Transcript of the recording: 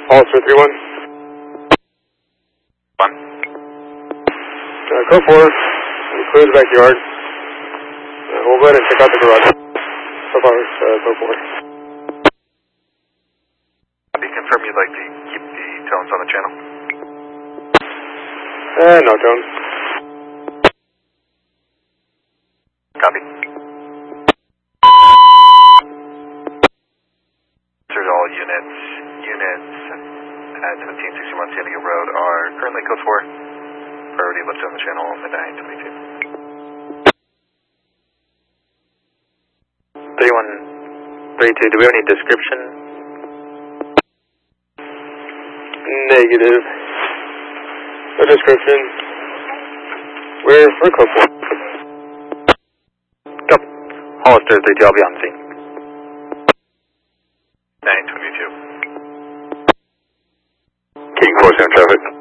Hollister 3-1. 1. Code 4. We clear the backyard. We'll go ahead and check out the garage. So far, code 4. Copy. Confirm you'd like to keep the tones on the channel? No tones. Copy. Answer to all units. Units at 1761 San Diego Road are currently code 4. Priority lift on the channel on midnight 22. 3132, do we have any description? Negative. No description. We're code 4. Yep. Hollister 3-2, I'll be on scene. 922. King 47 traffic.